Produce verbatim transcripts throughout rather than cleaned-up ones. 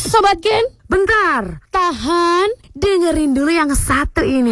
Sobat Gen, bentar, tahan, dengerin dulu yang satu ini.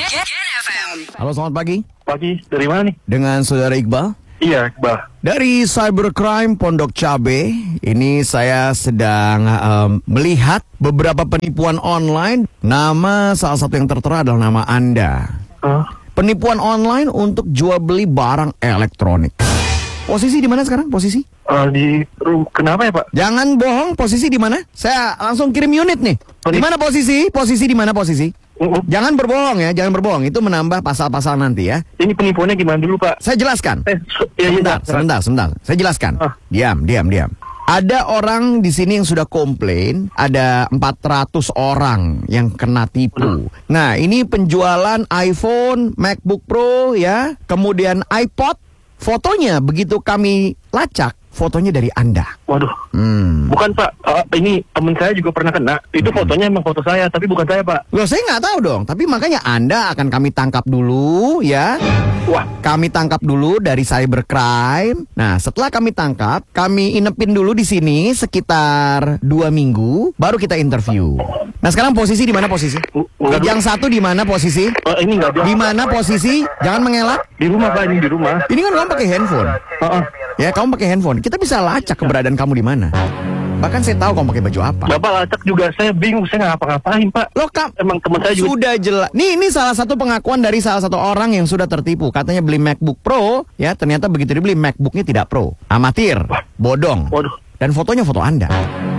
Halo, selamat pagi. Pagi, dari mana nih? Dengan saudara Iqbal. Iya, Iqbal. Dari Cybercrime Pondok Cabe. Ini saya sedang um, melihat beberapa penipuan online. Nama salah satu yang tertera adalah nama Anda. Huh? Penipuan online untuk jual beli barang elektronik. Posisi di mana sekarang? Posisi? Uh, di room. Kenapa ya, Pak? Jangan bohong, posisi di mana? Saya langsung kirim unit nih. Di mana posisi? Posisi di mana posisi? Uh-uh. Jangan berbohong ya, jangan berbohong. Itu menambah pasal-pasal nanti ya. Ini penipuannya gimana dulu, Pak? Saya jelaskan. Eh, so, ya, Sebentar, ya, sebentar, sebentar. Saya jelaskan. Ah. Diam, diam, diam. Ada orang di sini yang sudah komplain, ada empat ratus orang yang kena tipu. Nah, ini penjualan iPhone, MacBook Pro ya, kemudian iPod. Fotonya begitu kami lacak, fotonya dari Anda. Waduh. Hmm. Bukan, Pak. Uh, ini teman saya juga pernah kena. Itu Hmm. fotonya emang foto saya, tapi bukan saya, Pak. Loh, saya nggak tahu dong. Tapi makanya Anda akan kami tangkap dulu ya. Wah. Kami tangkap dulu dari Cybercrime. Nah, setelah kami tangkap, kami inepin dulu di sini sekitar dua minggu, baru kita interview. Nah, sekarang posisi di mana posisi? Uh, enggak dulu. Yang satu di mana posisi? Uh, ini nggak Di mana posisi? Jangan mengelak. Di rumah, Pak. Ini di rumah. Ini kan kamu pakai handphone. Uh-uh. Ya, kamu pakai handphone. Kita bisa lacak keberadaan kamu di mana. Bahkan saya tahu kamu pakai baju apa. Bapak lacak juga. Saya bingung. Saya nggak ngapa-ngapain, Pak. Loh, Kak, Emang teman saya juga. sudah jelas. Nih, ini salah satu pengakuan dari salah satu orang yang sudah tertipu. Katanya beli MacBook Pro, ya ternyata begitu dibeli MacBooknya tidak Pro. Amatir, bodong. Waduh. Dan fotonya foto Anda.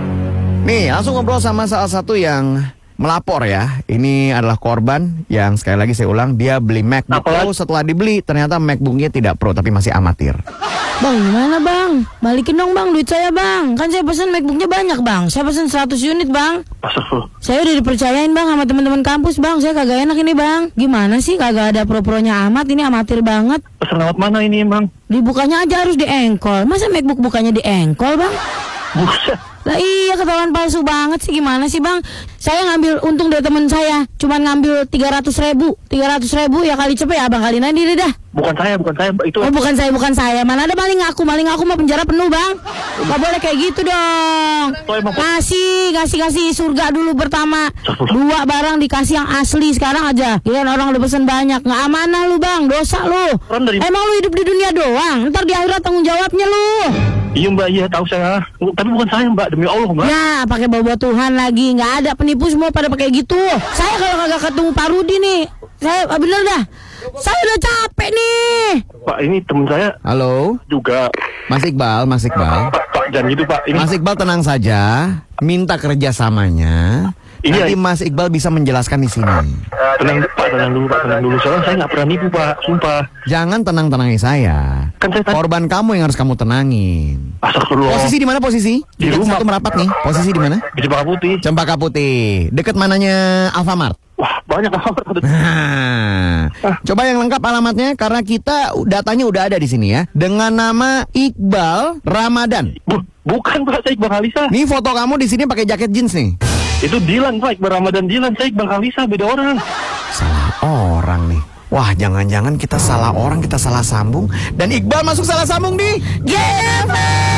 Nih, langsung ngobrol sama salah satu yang melapor ya. Ini adalah korban yang sekali lagi saya ulang, dia beli MacBook Apa? Pro, setelah dibeli ternyata MacBooknya tidak Pro tapi masih amatir. Bang, gimana bang? Balikin dong bang duit saya bang. Kan saya pesan MacBooknya banyak bang. Saya pesan seratus unit bang. Astagfirullah. Saya udah dipercayain bang sama teman-teman kampus bang. Saya kagak enak ini bang. Gimana sih kagak ada pro-pronya amat? Ini amatir banget. Pesan lewat mana ini, emang? Dibukanya aja harus di engkol. Masa MacBook bukannya di engkol bang? Buset. Lah iya, ketahuan palsu banget sih. Gimana sih bang? Saya ngambil untung dari teman saya. Cuman ngambil tiga ratus ribu. tiga ratus ribu ya kali cepet ya abang, kali nanti deh dah. Bukan saya, bukan saya. Itu Oh bukan saya, bukan saya. Mana ada maling aku, maling aku mah penjara penuh bang. Gak boleh kayak gitu dong. Kasih, kasih, kasih surga dulu pertama. Dua barang dikasih yang asli sekarang aja. Giliran orang udah pesen banyak. Gak amanah lu bang, dosa lu. Orang dari- Emang lu hidup di dunia doang, ntar di akhirat tanggung jawabnya lu. Iya, Mbak. Iya, tahu saya. Tapi bukan saya, Mbak. Demi Allah, Mbak. Ya pakai bawa Tuhan lagi. Gak ada penipu semua pada pakai gitu. Saya kalau kagak ketemu Pak Rudi nih, saya ah, bener dah. Saya udah capek nih. Pak, ini teman saya Halo, juga. Mas Iqbal, Mas Iqbal. Pak, Pak, jangan gitu, Pak. Ini Mas Iqbal tenang saja, minta kerjasamanya. Iya. Nanti Mas Iqbal bisa menjelaskan di sini. tenang, Pak, tenang dulu, Pak, tenang dulu. Soalnya saya nggak pernah nipu, Pak, sumpah. Jangan tenang-tenangi saya. Kan saya tadi. Korban kamu yang harus kamu tenangin. Astagfirullah. Posisi di mana posisi? Di Yang rumah. Satu merapat nih. Posisi di mana? Di Cempaka Putih. Cempaka Putih. Dekat mananya Alfamart. Wah, banyak amat. Nah, coba yang lengkap alamatnya karena kita datanya udah ada di sini ya. Dengan nama Iqbal Ramadan. Bu, bukan, Pak, saya Iqbal Khalisa. Nih foto kamu di sini pakai jaket jeans nih. Itu Dilan, Pak, Iqbal Ramadan Dilan. Saya Iqbal Khalisa, beda orang. Salah orang nih. Wah, jangan-jangan kita salah orang, kita salah sambung dan Iqbal masuk salah sambung di G F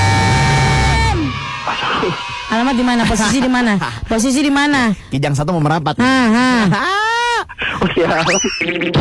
M. Alamat di mana? Posisi di mana? Posisi di mana? Kijang satu mau merapat. Ha ha. Oh, ya.